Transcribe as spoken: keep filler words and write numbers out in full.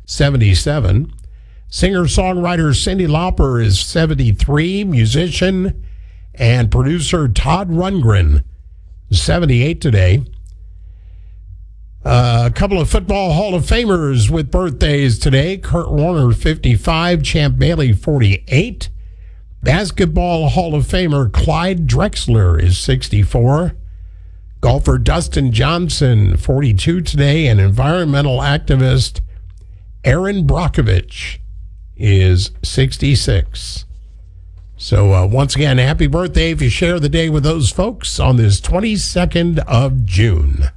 seventy-seven. Singer-songwriter Cyndi Lauper is seventy-three. Musician and producer Todd Rundgren, seventy-eight today. Uh, a couple of Football Hall of Famers with birthdays today. Kurt Warner, fifty-five. Champ Bailey, forty-eight. Basketball Hall of Famer Clyde Drexler is sixty-four. Golfer Dustin Johnson, forty-two today. And environmental activist Aaron Brockovich is sixty-six. So uh, once again, happy birthday if you share the day with those folks on this twenty-second of June.